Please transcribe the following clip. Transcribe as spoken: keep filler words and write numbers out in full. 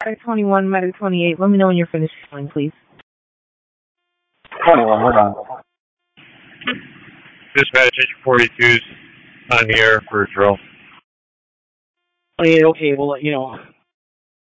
Medic twenty-one, Medic twenty-eight. Let me know when you're finished calling, please. twenty-one, hold on. Dispatch forty-two's on the air for a drill. Okay, okay, we'll let you know.